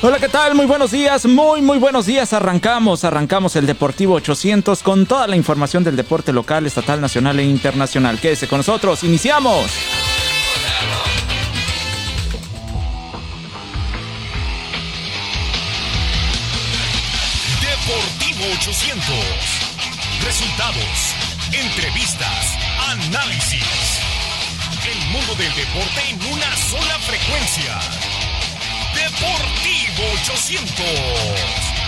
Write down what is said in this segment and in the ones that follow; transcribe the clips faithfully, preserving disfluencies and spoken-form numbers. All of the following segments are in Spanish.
Hola, ¿qué tal? Muy buenos días, muy muy buenos días. Arrancamos, arrancamos el Deportivo ochocientos con toda la información del deporte local, estatal, nacional e internacional. Quédese con nosotros, iniciamos. Deportivo ochocientos. Resultados, entrevistas, análisis. El mundo del deporte en una sola frecuencia. Deportivo ochocientos.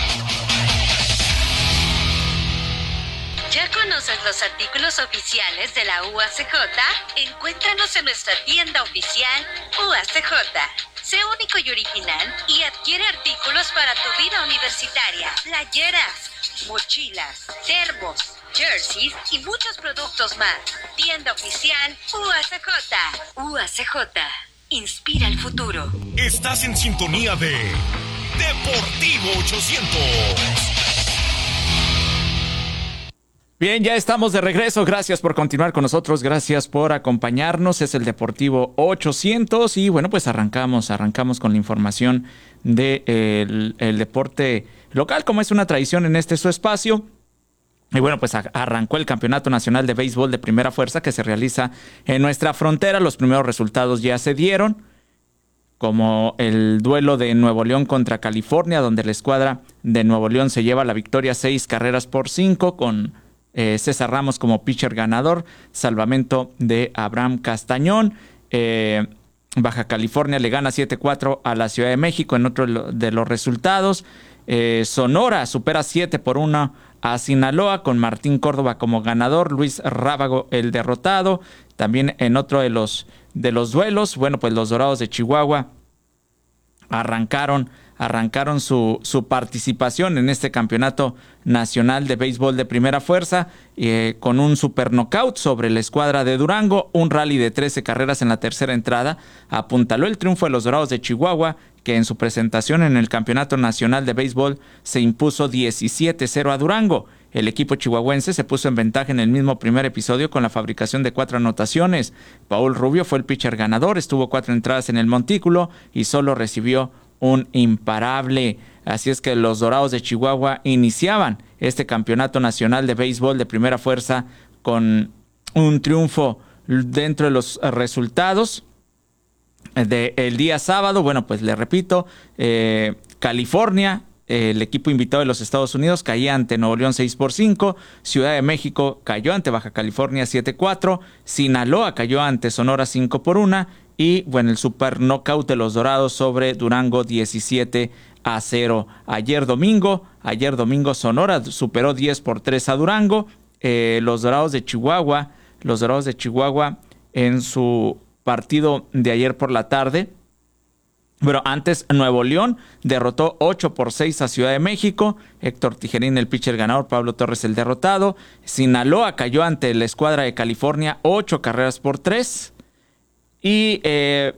¿Ya conoces los artículos oficiales de la U A C J? Encuéntranos en nuestra tienda oficial U A C J. Sé único y original y adquiere artículos para tu vida universitaria. Playeras, mochilas, termos, jerseys y muchos productos más. Tienda oficial U A C J. U A C J. Inspira el futuro. Estás en sintonía de Deportivo ochocientos. Bien, ya estamos de regreso. Gracias por continuar con nosotros. Gracias por acompañarnos. Es el Deportivo ochocientos y bueno, pues arrancamos, arrancamos con la información del el deporte local, como es una tradición en este su espacio. Y bueno, pues arrancó el Campeonato Nacional de Béisbol de Primera Fuerza que se realiza en nuestra frontera. Los primeros resultados ya se dieron, como el duelo de Nuevo León contra California, donde la escuadra de Nuevo León se lleva la victoria seis carreras por cinco, con eh, César Ramos como pitcher ganador, salvamento de Abraham Castañón. Eh, Baja California le gana siete cuatro a la Ciudad de México en otro de los resultados. Eh, Sonora supera siete por uno a Sinaloa, con Martín Córdoba como ganador, Luis Rábago el derrotado. También en otro de los, de los duelos, bueno, pues los Dorados de Chihuahua arrancaron, arrancaron su, su participación en este Campeonato Nacional de Béisbol de Primera Fuerza eh, con un super knockout sobre la escuadra de Durango. Un rally de trece carreras en la tercera entrada apuntaló el triunfo de los Dorados de Chihuahua, que en su presentación en el Campeonato Nacional de Béisbol se impuso diecisiete cero a Durango. El equipo chihuahuense se puso en ventaja en el mismo primer episodio con la fabricación de cuatro anotaciones. Paul Rubio fue el pitcher ganador, estuvo cuatro entradas en el montículo y solo recibió un imparable. Así es que los Dorados de Chihuahua iniciaban este Campeonato Nacional de Béisbol de Primera Fuerza con un triunfo dentro de los resultados del día sábado. Bueno, pues le repito, eh, California, eh, el equipo invitado de los Estados Unidos, caía ante Nuevo León seis por cinco. Ciudad de México cayó ante Baja California siete cuatro. Sinaloa cayó ante Sonora cinco por uno. Y bueno, el super knockout de los Dorados sobre Durango diecisiete a cero. Ayer domingo, ayer domingo Sonora superó diez por tres a Durango. Eh, los Dorados de Chihuahua, los Dorados de Chihuahua en su partido de ayer por la tarde. Bueno, antes Nuevo León derrotó ocho por seis a Ciudad de México. Héctor Tijerín, el pitcher ganador, Pablo Torres el derrotado. Sinaloa cayó ante la escuadra de California ocho carreras por tres. Y eh,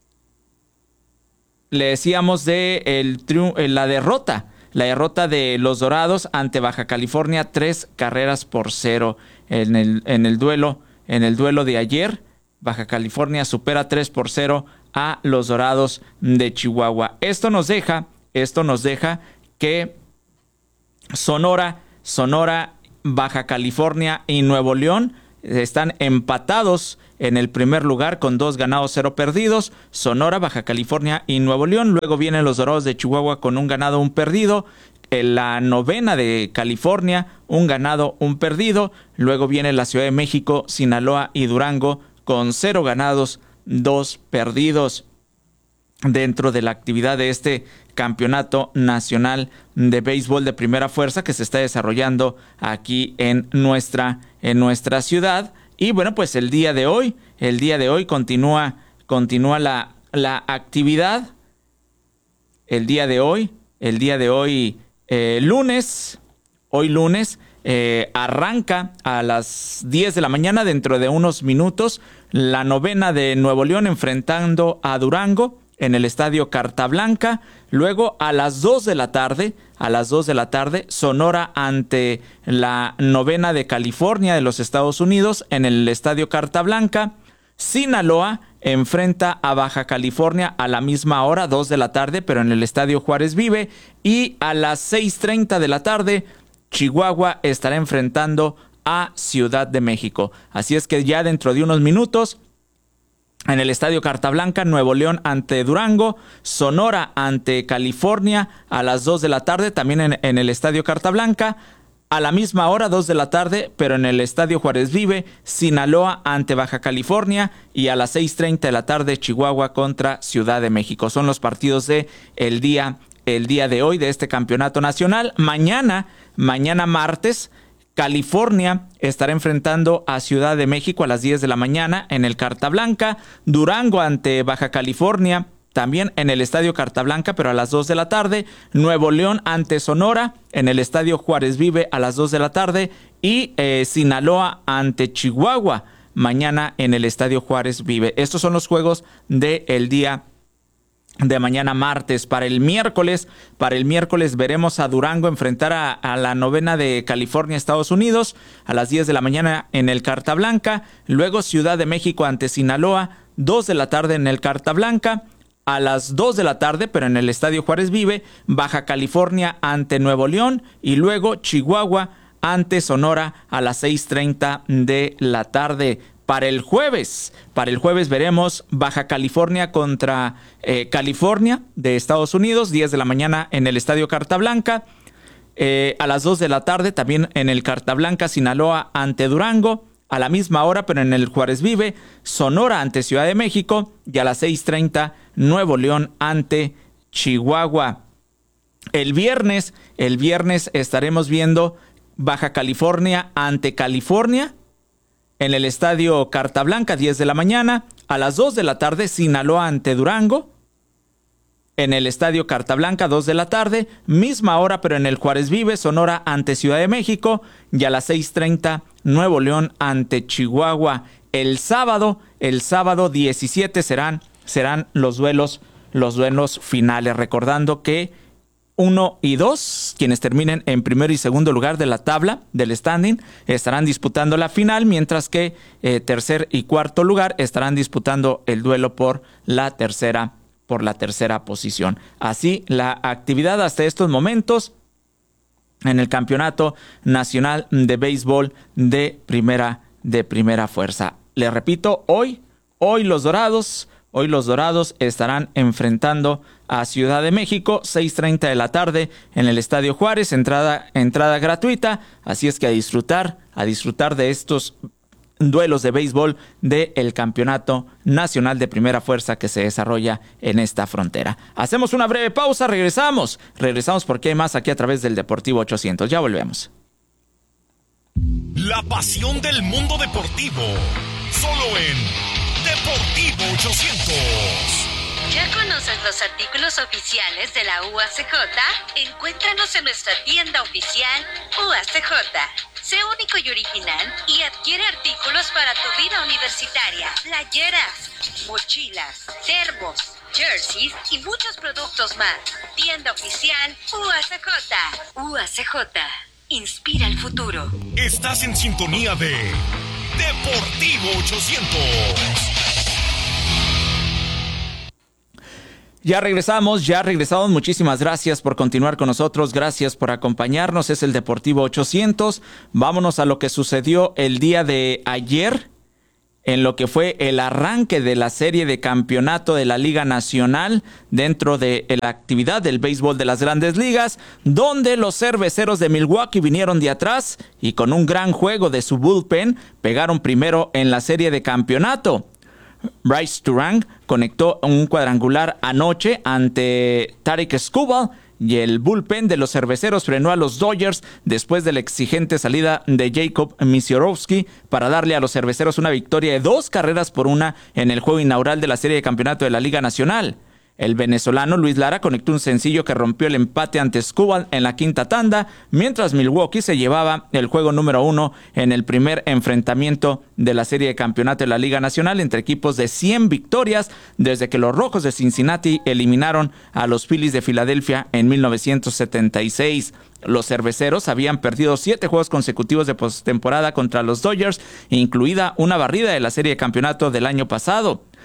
le decíamos de el triun- la derrota, la derrota de los Dorados ante Baja California, tres carreras por cero en el, en el duelo, en el duelo de ayer. Baja California supera tres por cero a los Dorados de Chihuahua. Esto nos deja, esto nos deja que Sonora, Sonora, Baja California y Nuevo León están empatados en el primer lugar con dos ganados, cero perdidos. Sonora, Baja California y Nuevo León. Luego vienen los Dorados de Chihuahua con un ganado, un perdido. En la novena de California, un ganado, un perdido. Luego viene la Ciudad de México, Sinaloa y Durango con cero ganados, dos perdidos dentro de la actividad de este Campeonato Nacional de Béisbol de Primera Fuerza que se está desarrollando aquí en nuestra, en nuestra ciudad. Y bueno, pues el día de hoy, el día de hoy continúa, continúa la, la actividad. El día de hoy, el día de hoy, eh, lunes, hoy lunes, eh, arranca a las diez de la mañana, dentro de unos minutos, la novena de Nuevo León enfrentando a Durango en el estadio Carta Blanca. Luego a las dos de la tarde, a las dos de la tarde, Sonora ante la novena de California de los Estados Unidos en el estadio Carta Blanca. Sinaloa enfrenta a Baja California a la misma hora, dos de la tarde, pero en el Estadio Juárez Vive. Y a las seis treinta de la tarde, Chihuahua estará enfrentando a Ciudad de México. Así es que ya dentro de unos minutos, en el Estadio Carta Blanca, Nuevo León ante Durango, Sonora ante California a las dos de la tarde, también en, en el Estadio Carta Blanca. A la misma hora, dos de la tarde, pero en el Estadio Juárez Vive, Sinaloa ante Baja California, y a las seis treinta de la tarde, Chihuahua contra Ciudad de México. Son los partidos de el día, el día de hoy de este campeonato nacional. Mañana, mañana martes, California estará enfrentando a Ciudad de México a las diez de la mañana en el Carta Blanca. Durango ante Baja California, también en el Estadio Carta Blanca, pero a las dos de la tarde. Nuevo León ante Sonora en el Estadio Juárez Vive a las dos de la tarde. Y eh, Sinaloa ante Chihuahua mañana en el Estadio Juárez Vive. Estos son los juegos del día de mañana martes. Para el miércoles, para el miércoles veremos a Durango enfrentar a, a la novena de California, Estados Unidos, a las diez de la mañana en el Carta Blanca. Luego Ciudad de México ante Sinaloa, dos de la tarde en el Carta Blanca. A las dos de la tarde, pero en el Estadio Juárez Vive, Baja California ante Nuevo León, y luego Chihuahua ante Sonora a las seis treinta de la tarde. Para el jueves, para el jueves veremos Baja California contra eh, California de Estados Unidos, diez de la mañana en el Estadio Carta Blanca. Eh, a las dos de la tarde también en el Carta Blanca, Sinaloa ante Durango. A la misma hora, pero en el Juárez Vive, Sonora ante Ciudad de México, y a las seis treinta, Nuevo León ante Chihuahua. El viernes, el viernes estaremos viendo Baja California ante California en el Estadio Carta Blanca, diez de la mañana. A las dos de la tarde, Sinaloa ante Durango en el Estadio Carta Blanca, dos de la tarde. Misma hora, pero en el Juárez Vive, Sonora ante Ciudad de México, y a las seis treinta, Nuevo León ante Chihuahua. El sábado, el sábado diecisiete serán, serán los duelos, los duelos finales. Recordando que uno y dos, quienes terminen en primero y segundo lugar de la tabla del standing, estarán disputando la final, mientras que eh, tercer y cuarto lugar estarán disputando el duelo por la tercera, por la tercera posición. Así la actividad hasta estos momentos en el Campeonato Nacional de Béisbol de primera, de primera fuerza. Les repito, hoy, hoy los Dorados, hoy los Dorados estarán enfrentando a Ciudad de México, seis treinta de la tarde en el Estadio Juárez, entrada, entrada gratuita. Así es que a disfrutar, a disfrutar de estos duelos de béisbol del Campeonato Nacional de Primera Fuerza que se desarrolla en esta frontera. Hacemos una breve pausa, regresamos. Regresamos porque hay más aquí a través del Deportivo ochocientos. Ya volvemos. La pasión del mundo deportivo, solo en Deportivo ochocientos. ¿Ya conoces los artículos oficiales de la U A C J? Encuéntranos en nuestra tienda oficial U A C J. Sé único y original y adquiere artículos para tu vida universitaria. Playeras, mochilas, termos, jerseys y muchos productos más. Tienda oficial U A C J. U A C J. Inspira el futuro. Estás en sintonía de Deportivo ochocientos. Ya regresamos, ya regresamos. Muchísimas gracias por continuar con nosotros. Gracias por acompañarnos. Es el Deportivo ochocientos. Vámonos a lo que sucedió el día de ayer en lo que fue el arranque de la serie de campeonato de la Liga Nacional dentro de la actividad del béisbol de las Grandes Ligas, donde los Cerveceros de Milwaukee vinieron de atrás y con un gran juego de su bullpen pegaron primero en la serie de campeonato. Bryce Turang conectó un cuadrangular anoche ante Tarik Skubal y el bullpen de los Cerveceros frenó a los Dodgers después de la exigente salida de Jacob Misiorowski para darle a los Cerveceros una victoria de dos carreras por una en el juego inaugural de la serie de campeonato de la Liga Nacional. El venezolano Luis Lara conectó un sencillo que rompió el empate ante Skubal en la quinta tanda, mientras Milwaukee se llevaba el juego número uno en el primer enfrentamiento de la serie de campeonato de la Liga Nacional entre equipos de cien victorias desde que los Rojos de Cincinnati eliminaron a los Phillies de Filadelfia en mil novecientos setenta y seis. Los Cerveceros habían perdido siete juegos consecutivos de postemporada contra los Dodgers, incluida una barrida de la serie de campeonato del año pasado.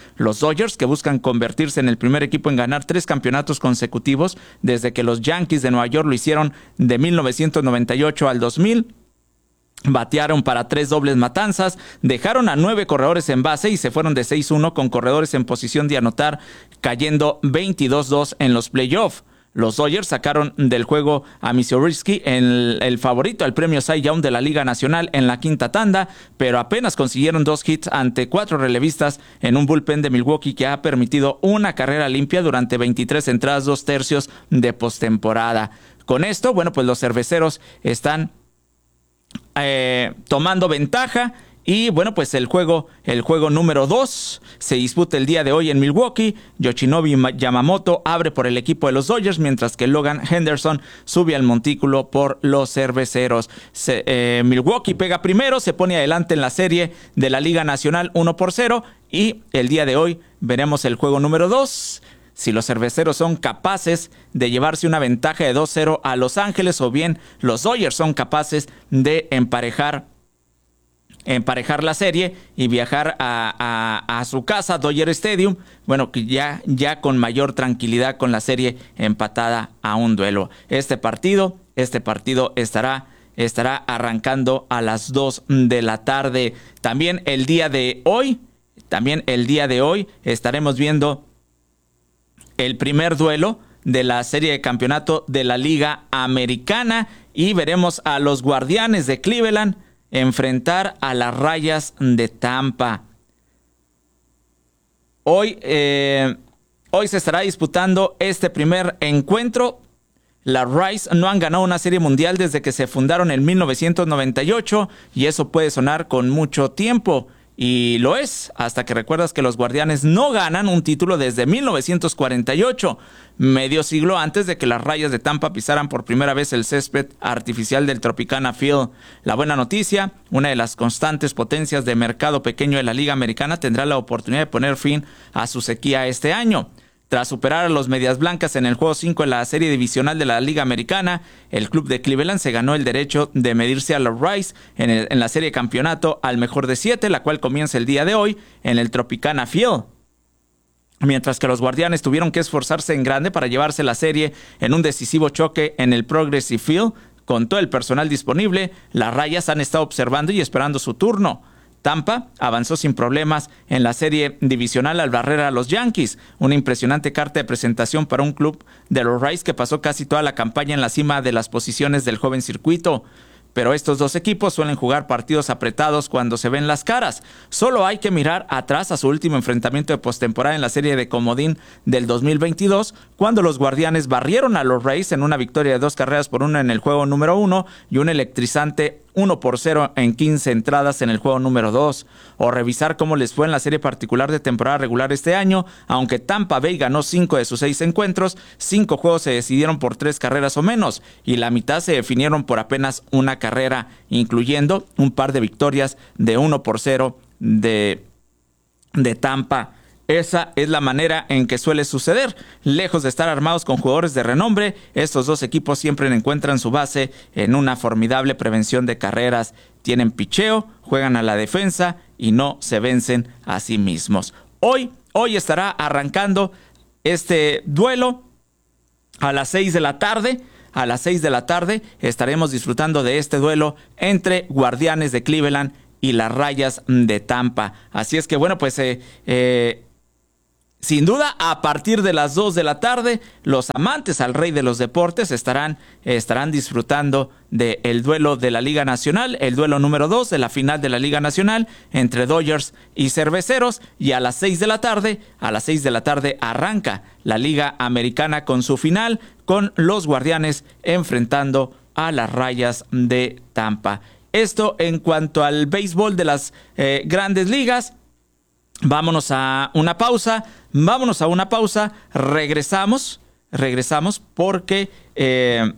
Los Dodgers, que buscan convertirse en el primer equipo en ganar tres campeonatos consecutivos desde que los Yankees de Nueva York lo hicieron de mil novecientos noventa y ocho al dos mil. Batearon para tres dobles matanzas, dejaron a nueve corredores en base y se fueron de seis uno con corredores en posición de anotar, cayendo veintidós dos en los playoffs. Los Dodgers sacaron del juego a Missouri, el, el favorito al premio Cy Young de la Liga Nacional, en la quinta tanda, pero apenas consiguieron dos hits ante cuatro relevistas en un bullpen de Milwaukee que ha permitido una carrera limpia durante veintitrés entradas, dos tercios de postemporada. Con esto, bueno, pues los cerveceros están Eh, tomando ventaja y bueno, pues el juego el juego número dos se disputa el día de hoy en Milwaukee. Yoshinobu Yamamoto abre por el equipo de los Dodgers, mientras que Logan Henderson sube al montículo por los cerveceros. Se, eh, Milwaukee pega primero, se pone adelante en la serie de la Liga Nacional uno por cero y el día de hoy veremos el juego número dos. Si los cerveceros son capaces de llevarse una ventaja de dos cero a Los Ángeles, o bien los Dodgers son capaces de emparejar, emparejar la serie y viajar a, a, a su casa, Dodger Stadium, bueno, que ya, ya con mayor tranquilidad, con la serie empatada a un duelo. Este partido, este partido estará, estará arrancando a las dos de la tarde. También el día de hoy, también el día de hoy estaremos viendo el primer duelo de la serie de campeonato de la Liga Americana y veremos a los Guardianes de Cleveland enfrentar a las Rayas de Tampa. Hoy, eh, hoy se estará disputando este primer encuentro. Las Rays no han ganado una serie mundial desde que se fundaron en mil novecientos noventa y ocho y eso puede sonar con mucho tiempo. Y lo es, hasta que recuerdas que los Guardianes no ganan un título desde mil novecientos cuarenta y ocho, medio siglo antes de que las Rayas de Tampa pisaran por primera vez el césped artificial del Tropicana Field. La buena noticia, una de las constantes potencias de mercado pequeño de la Liga Americana tendrá la oportunidad de poner fin a su sequía este año. Tras superar a los Medias Blancas en el juego cinco en la serie divisional de la Liga Americana, el club de Cleveland se ganó el derecho de medirse a los Rays en, el, en la serie de campeonato al mejor de siete, la cual comienza el día de hoy en el Tropicana Field. Mientras que los Guardianes tuvieron que esforzarse en grande para llevarse la serie en un decisivo choque en el Progressive Field, con todo el personal disponible, las Rayas han estado observando y esperando su turno. Tampa avanzó sin problemas en la serie divisional al barrer a los Yankees, una impresionante carta de presentación para un club de los Rays que pasó casi toda la campaña en la cima de las posiciones del joven circuito. Pero estos dos equipos suelen jugar partidos apretados cuando se ven las caras. Solo hay que mirar atrás a su último enfrentamiento de postemporada en la serie de comodín del dos mil veintidós, cuando los Guardianes barrieron a los Rays en una victoria de dos carreras por una en el juego número uno y un electrizante uno por cero en quince entradas en el juego número dos. O revisar cómo les fue en la serie particular de temporada regular este año. Aunque Tampa Bay ganó cinco de sus seis encuentros, cinco juegos se decidieron por tres carreras o menos y la mitad se definieron por apenas una carrera, incluyendo un par de victorias de uno por cero de, de Tampa. Esa es la manera en que suele suceder. Lejos de estar armados con jugadores de renombre, estos dos equipos siempre encuentran su base en una formidable prevención de carreras. Tienen picheo, juegan a la defensa y no se vencen a sí mismos. Hoy, hoy estará arrancando este duelo a las seis de la tarde. A las seis de la tarde estaremos disfrutando de este duelo entre Guardianes de Cleveland y las Rayas de Tampa. Así es que bueno, pues eh, eh, sin duda, a partir de las dos de la tarde, los amantes al rey de los deportes estarán, estarán disfrutando del duelo de la Liga Nacional, el duelo número dos de la final de la Liga Nacional entre Dodgers y Cerveceros. Y a las seis de la tarde, a las seis de la tarde arranca la Liga Americana con su final, con los Guardianes enfrentando a las Rayas de Tampa. Esto en cuanto al béisbol de las eh, grandes ligas. Vámonos a una pausa, vámonos a una pausa, regresamos, regresamos porque eh,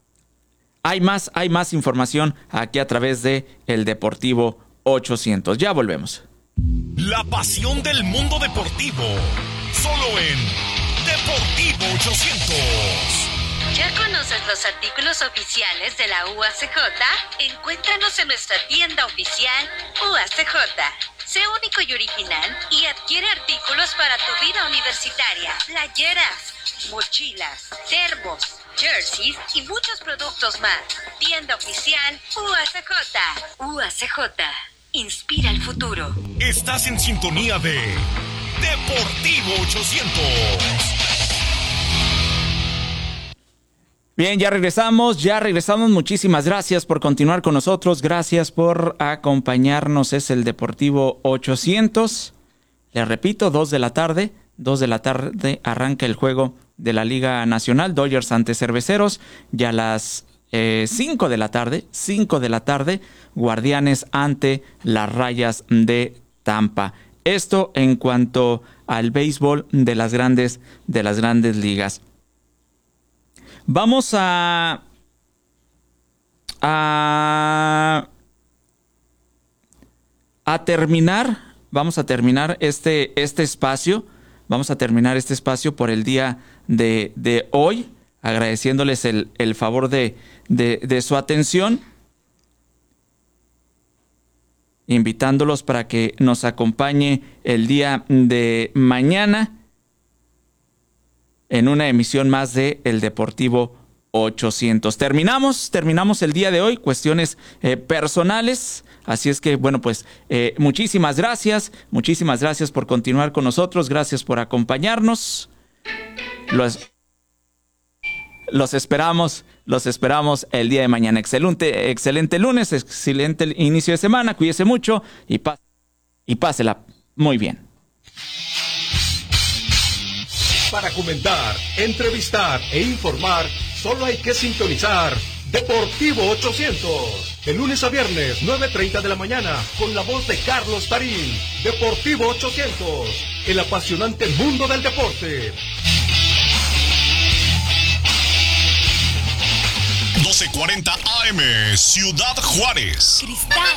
hay más, hay más información aquí a través de El Deportivo ochocientos. Ya volvemos. La pasión del mundo deportivo, solo en Deportivo ochocientos. ¿Ya conoces los artículos oficiales de la U A C J? Encuéntranos en nuestra tienda oficial U A C J. Sé único y original y adquiere artículos para tu vida universitaria. Playeras, mochilas, termos, jerseys y muchos productos más. Tienda oficial U A C J. U A C J. Inspira el futuro. Estás en sintonía de Deportivo ochocientos. Bien, ya regresamos, ya regresamos. Muchísimas gracias por continuar con nosotros. Gracias por acompañarnos. Es el Deportivo ochocientos. Les repito, dos de la tarde. dos de la tarde arranca el juego de la Liga Nacional. Dodgers ante Cerveceros. Ya a las eh, cinco de la tarde. cinco de la tarde. Guardianes ante las Rayas de Tampa. Esto en cuanto al béisbol de las grandes, de las grandes ligas. Vamos a, a, a terminar, vamos a terminar este, este espacio, vamos a terminar este espacio por el día de, de hoy, agradeciéndoles el, el favor de, de, de su atención, invitándolos para que nos acompañe el día de mañana en una emisión más de El Deportivo ochocientos. Terminamos, terminamos el día de hoy, cuestiones eh, personales, así es que, bueno, pues eh, muchísimas gracias, muchísimas gracias por continuar con nosotros, gracias por acompañarnos. Los, los esperamos, los esperamos el día de mañana. Excelente, excelente lunes, excelente inicio de semana, cuídese mucho y, pas- y pásela muy bien. Para comentar, entrevistar e informar, solo hay que sintonizar Deportivo ochocientos. De lunes a viernes, nueve treinta de la mañana, con la voz de Carlos Tarín. Deportivo ochocientos, el apasionante mundo del deporte. doce cuarenta A M, Ciudad Juárez. Cristal.